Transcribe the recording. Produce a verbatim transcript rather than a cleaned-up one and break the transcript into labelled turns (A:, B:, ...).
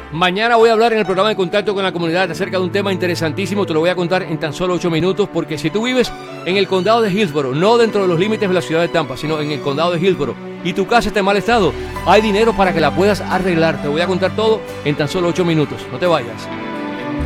A: Mañana voy a hablar en el programa de Contacto con la Comunidad acerca de un tema interesantísimo. Te lo voy a contar en tan solo ocho minutos, porque si tú vives en el condado de Hillsborough, no dentro de los límites de la ciudad de Tampa, sino en el condado de Hillsborough, y tu casa está en mal estado, hay dinero para que la puedas arreglar. Te voy a contar todo en tan solo ocho minutos. No te vayas.